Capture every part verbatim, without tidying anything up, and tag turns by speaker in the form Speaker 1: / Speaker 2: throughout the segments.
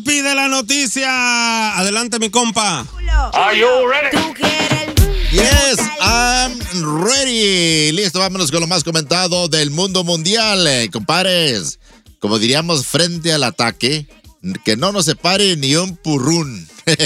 Speaker 1: pide la noticia. Adelante, mi compa.
Speaker 2: Are you ready?
Speaker 3: Yes, I'm ready. Listo, vámonos con lo más comentado del mundo mundial, eh, compadres. Como diríamos, frente al ataque, que no nos separe ni un purrún.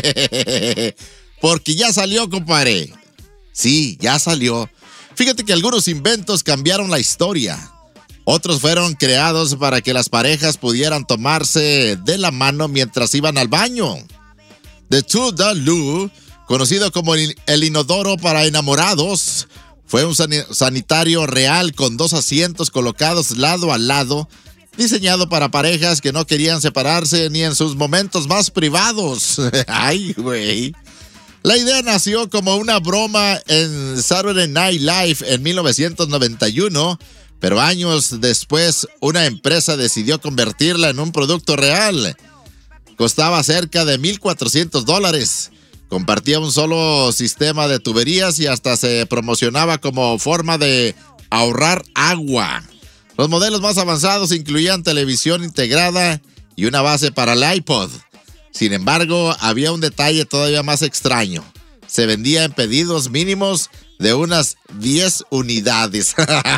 Speaker 3: Porque ya salió, compadre. Sí, ya salió. Fíjate que algunos inventos cambiaron la historia. Otros fueron creados para que las parejas pudieran tomarse de la mano mientras iban al baño. The Two Da Loo, conocido como el inodoro para enamorados, fue un san- sanitario real con dos asientos colocados lado a lado, diseñado para parejas que no querían separarse ni en sus momentos más privados. Ay, güey. La idea nació como una broma en Saturday Night Live en mil novecientos noventa y uno, pero años después una empresa decidió convertirla en un producto real. Costaba cerca de mil cuatrocientos dólares. Compartía un solo sistema de tuberías y hasta se promocionaba como forma de ahorrar agua. Los modelos más avanzados incluían televisión integrada y una base para el iPod. Sin embargo, había un detalle todavía más extraño. Se vendía en pedidos mínimos de unas diez unidades.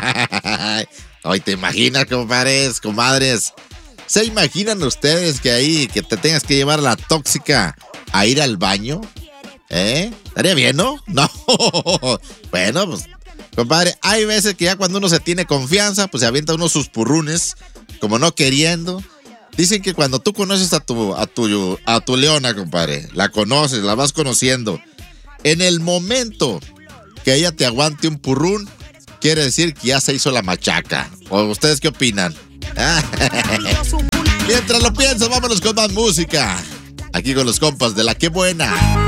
Speaker 3: Hoy te imaginas, compadres, comadres. ¿Se imaginan ustedes que ahí que te tengas que llevar a la tóxica a ir al baño? ¿Eh? ¿Estaría bien, no? No. Bueno, pues, compadre, hay veces que ya cuando uno se tiene confianza, pues se avienta unos sus purrunes, como no queriendo. Dicen que cuando tú conoces a tu, a tu, a tu leona, compadre, la conoces, la vas conociendo, en el momento que ella te aguante un purrún, quiere decir que ya se hizo la machaca. ¿O ustedes qué opinan? Mientras lo piensas, vámonos con más música. Aquí con los compas de La Qué Buena.